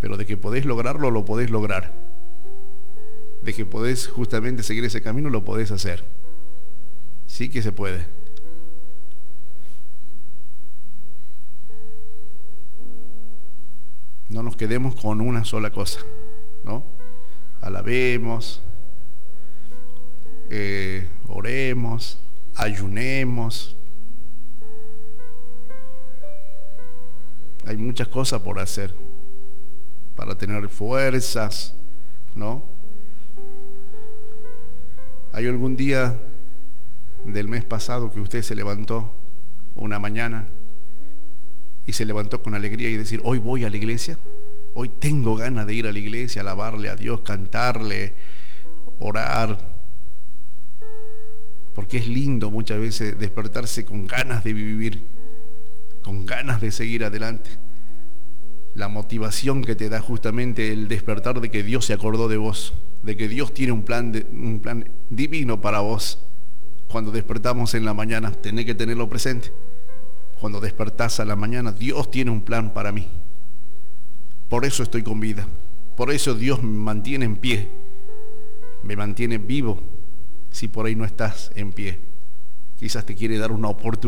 pero de que podés lograrlo, lo podés lograr. De que podés justamente seguir ese camino, lo podés hacer. Sí que se puede. No nos quedemos con una sola cosa, ¿no? Alabemos, oremos, ayunemos. Hay muchas cosas por hacer para tener fuerzas, ¿no? ¿Hay algún día del mes pasado que usted se levantó una mañana y se levantó con alegría y decir, hoy voy a la iglesia? Hoy tengo ganas de ir a la iglesia, alabarle a Dios, cantarle, orar. Porque es lindo muchas veces despertarse con ganas de vivir, con ganas de seguir adelante. La motivación que te da justamente el despertar de que Dios se acordó de vos, de que Dios tiene un plan divino para vos. Cuando despertamos en la mañana, tenés que tenerlo presente. Cuando despertás a la mañana, Dios tiene un plan para mí. Por eso estoy con vida. Por eso Dios me mantiene en pie. Me mantiene vivo. Si por ahí no estás en pie, quizás te quiere dar una oportunidad